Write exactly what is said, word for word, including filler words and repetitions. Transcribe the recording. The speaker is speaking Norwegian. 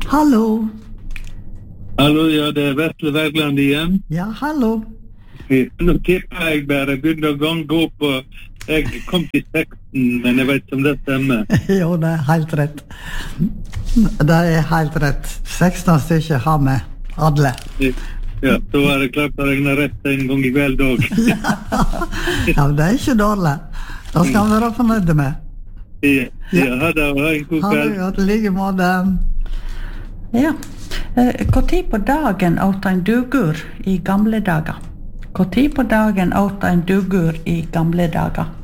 Hallo. Hallo, ja, det er Vetle Wergeland igjen. Ja, hallo. Nå tipper jeg bare begynner å gå på, jeg kom til seksten, men jeg vet ikke om det stemmer. Jo, det er helt rett. Det er helt rett. seksten stykker har vi alle. Ja, så var det klart å regne rett en gang i kveld også. Ja, men det er ikke dårlig. Det skal vi være fornøyde med. Ja, ja, ha det, ha en god Ha det kveld. godt, like måte. Ja. Hva tid på dagen åt en dugur i gamle dager? Hva tid på dagen åt en dugur i gamle dager?